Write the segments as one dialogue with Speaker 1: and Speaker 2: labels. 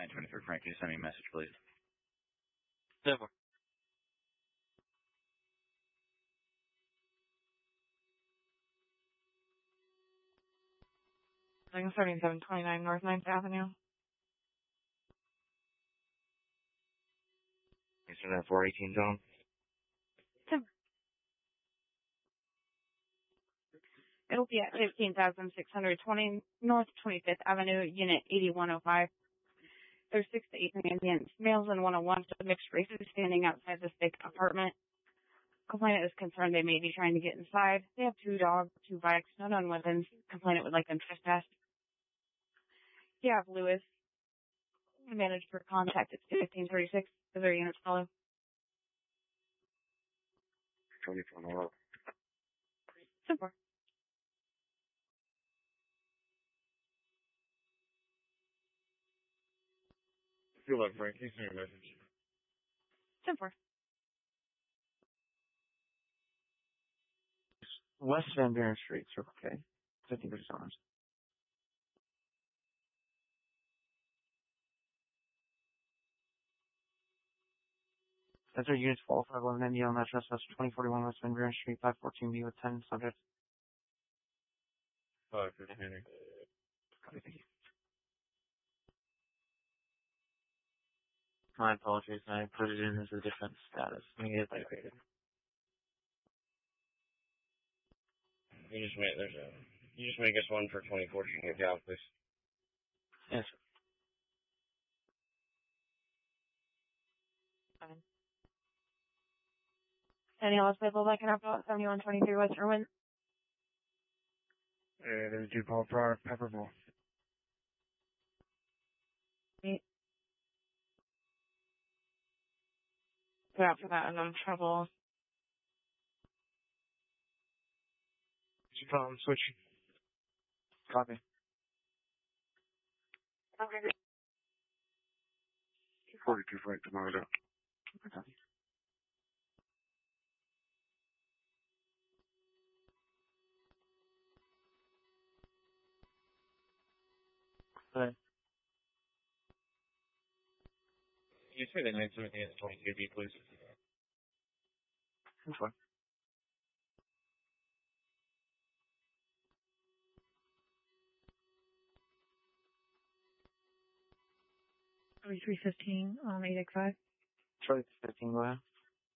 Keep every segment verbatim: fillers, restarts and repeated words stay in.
Speaker 1: nine twenty-three, Frank, can you send me a message, please?
Speaker 2: Never.
Speaker 3: seventy-seven twenty-nine North ninth Avenue.
Speaker 1: Is that four eighteen zone?
Speaker 3: It'll be at fifteen thousand six hundred twenty North twenty-fifth Avenue, Unit eighty-one oh five. There's six to eight Indians, males and one oh one, mixed races standing outside the thick apartment. Complainant is concerned they may be trying to get inside. They have two dogs, two bikes, no known weapons. Complainant would like them trespassed. You have Lewis, managed for contact at fifteen thirty-six. The very units follow.
Speaker 1: twenty-four North.
Speaker 3: Super.
Speaker 1: Feel like Frank, can you send me a message?
Speaker 3: Super.
Speaker 2: West Van Buren Street, Circle K. fifteen fifty dollars. That's our units fall five eleven N D L on that trespass twenty forty-one West Van Buren Street, five fourteen B with ten subjects.
Speaker 1: five fifteen.
Speaker 2: Thank you. My apologies, I put it in as a different status. Let me get that created.
Speaker 1: You just make there's a you just make us one for twenty fourteen, your job, please.
Speaker 2: Yes.
Speaker 3: Fine. Any else people that can help out? seventy-one twenty-three West Irwin.
Speaker 1: Yeah, there's two Paul Pryor, Pepperball.
Speaker 3: Put out for that and I'm in trouble.
Speaker 1: What's your problem? Switch.
Speaker 2: Copy.
Speaker 3: Okay.
Speaker 1: forty-two Frank, tomorrow.
Speaker 2: Copy. Good.
Speaker 1: Can you say the nine seventeen at twenty-two B, please?
Speaker 2: That's fine.
Speaker 3: thirty-three fifteen on eight X five.
Speaker 2: Charlie fifteen, go ahead.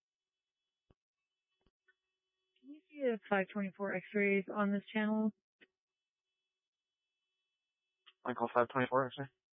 Speaker 3: Can you see the five twenty-four X-rays on this channel?
Speaker 2: I call five twenty-four, actually.